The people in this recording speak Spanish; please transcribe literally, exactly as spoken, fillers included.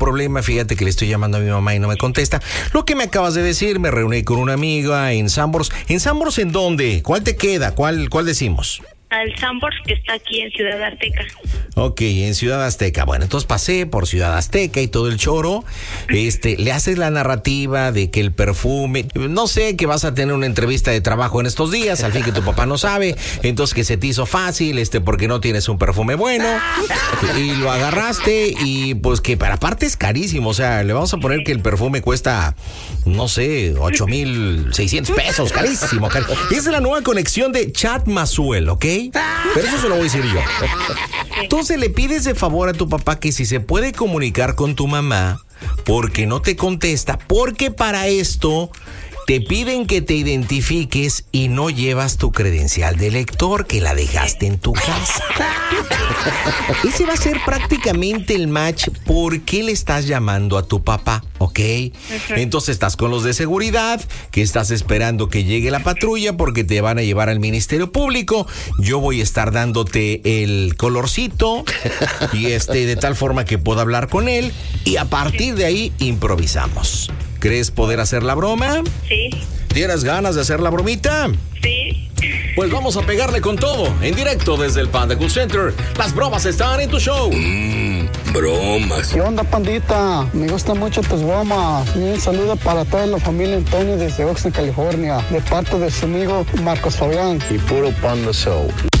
problema, fíjate que le estoy llamando a mi mamá y no me contesta. Lo que me acabas de decir, me reuní con una amiga en Sanborns. ¿En Sanborns en dónde? ¿Cuál te queda? ¿Cuál, cuál decimos? Al Sanborns, que está aquí en Ciudad Azteca. Ok, en Ciudad Azteca. Bueno, entonces pasé por Ciudad Azteca y todo el choro. Este, le haces la narrativa de que el perfume, no sé, que vas a tener una entrevista de trabajo en estos días, al fin que tu papá no sabe, entonces que se te hizo fácil, este, porque no tienes un perfume bueno, y lo agarraste, y pues que para aparte es carísimo, o sea, le vamos a poner que el perfume cuesta, no sé, ocho mil seiscientos pesos, carísimo, carísimo. Es la nueva conexión de Chat Mazuel, ¿ok? Pero eso se lo voy a decir yo. Entonces le pides de favor a tu papá que si se puede comunicar con tu mamá, porque no te contesta, porque para esto te piden que te identifiques y no llevas tu credencial de lector, que la dejaste en tu casa. Ese va a ser prácticamente el match. ¿Por qué le estás llamando a tu papá? ¿Ok? Uh-huh. Entonces estás con los de seguridad, que estás esperando que llegue la patrulla porque te van a llevar al Ministerio Público. Yo voy a estar dándote el colorcito y este de tal forma que pueda hablar con él, y a partir de ahí improvisamos. ¿Crees poder hacer la broma? Sí. ¿Tienes ganas de hacer la bromita? Sí. Pues vamos a pegarle con todo, en directo desde el Panda Cool Center. Las bromas están en tu show. Mmm, bromas. ¿Qué onda, pandita? Me gustan mucho tus bromas. Y un saludo para toda la familia Antonio desde Oxnard, California, de parte de su amigo Marcos Fabián. Y puro Panda Show.